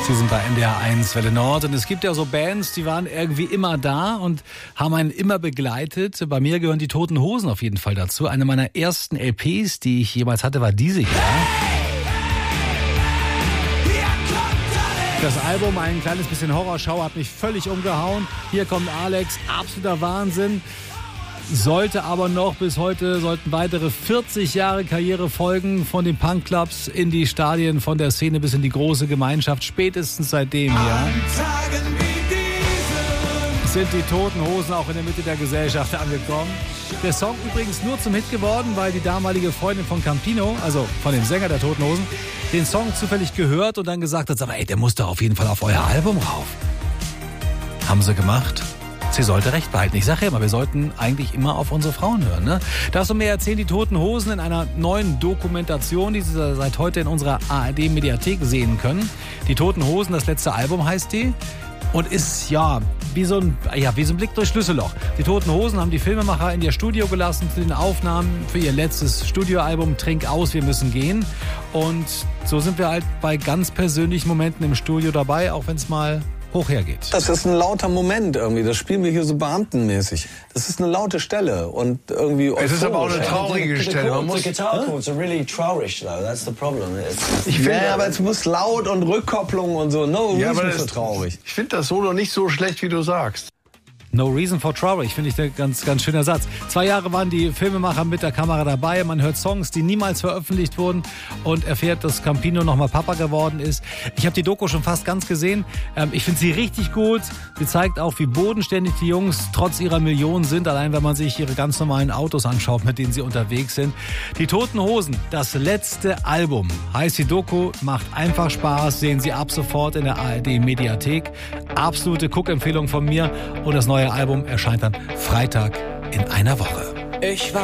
Sie sind bei NDR 1 Welle Nord und es gibt ja so Bands, die waren irgendwie immer da und haben einen immer begleitet. Bei mir gehören die Toten Hosen auf jeden Fall dazu. Eine meiner ersten LPs, die ich jemals hatte, war diese hier. Das Album, ein kleines bisschen Horrorschau, hat mich völlig umgehauen. Hier kommt Alex, absoluter Wahnsinn. Sollte aber noch bis heute, sollten weitere 40 Jahre Karriere folgen, von den Punkclubs in die Stadien, von der Szene bis in die große Gemeinschaft. Spätestens seitdem, ja, sind die Toten Hosen auch in der Mitte der Gesellschaft angekommen. Der Song übrigens nur zum Hit geworden, weil die damalige Freundin von Campino, also von dem Sänger der Toten Hosen, den Song zufällig gehört und dann gesagt hat, aber ey, der muss doch auf jeden Fall auf euer Album rauf. Haben sie gemacht. Sie sollte recht behalten. Ich sage ja immer, wir sollten eigentlich immer auf unsere Frauen hören. Ne? Darfst du mir erzählen, die Toten Hosen in einer neuen Dokumentation, die Sie seit heute in unserer ARD-Mediathek sehen können. Die Toten Hosen, das letzte Album heißt die. Und ist wie so ein Blick durch Schlüsselloch. Die Toten Hosen haben die Filmemacher in ihr Studio gelassen zu den Aufnahmen für ihr letztes Studioalbum Trink aus, wir müssen gehen. Und so sind wir halt bei ganz persönlichen Momenten im Studio dabei, auch wenn es mal hoch hergeht. Das ist ein lauter Moment irgendwie. Das spielen wir hier so beamtenmäßig. Das ist eine laute Stelle und irgendwie. Es ist aber auch eine traurige Stelle. Man muss. The guitar chords are really traurig though. That's the problem. Ich finde, aber es muss laut und Rückkopplung und so. No reason for traurig. Ich finde das Solo nicht so schlecht, wie du sagst. No reason for traurig, finde ich der ganz, ganz schöner Satz. 2 Jahre waren die Filmemacher mit der Kamera dabei. Man hört Songs, die niemals veröffentlicht wurden und erfährt, dass Campino nochmal Papa geworden ist. Ich habe die Doku schon fast ganz gesehen. Ich finde sie richtig gut. Sie zeigt auch, wie bodenständig die Jungs trotz ihrer Millionen sind. Allein, wenn man sich ihre ganz normalen Autos anschaut, mit denen sie unterwegs sind. Die Toten Hosen, das letzte Album. Heißt die Doku, macht einfach Spaß. Sehen Sie ab sofort in der ARD-Mediathek. Absolute Guckempfehlung von mir. Und das neue Album erscheint dann Freitag in einer Woche. Ich war